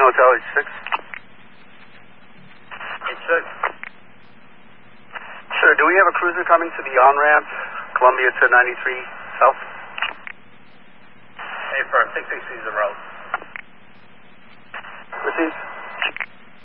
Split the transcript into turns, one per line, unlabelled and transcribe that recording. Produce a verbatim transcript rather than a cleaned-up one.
Hotel H six.
H six.
Sure, do we have a cruiser coming to the on-ramp, Columbia to ninety-three South?
Hey, firm, six six three is the road.
Received.